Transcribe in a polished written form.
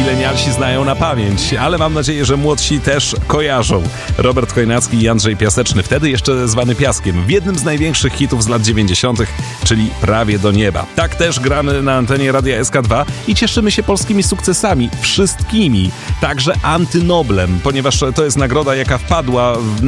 milenialsi znają na pamięć, ale mam nadzieję, że młodsi też kojarzą. Robert Chojnacki i Andrzej Piaseczny, wtedy jeszcze zwany Piaskiem, w jednym z największych hitów z lat 90., czyli Prawie do nieba. Tak też gramy na antenie Radia SK2 i cieszymy się polskimi sukcesami, wszystkimi, także Antynoblem, ponieważ to jest nagroda, jaka wpadła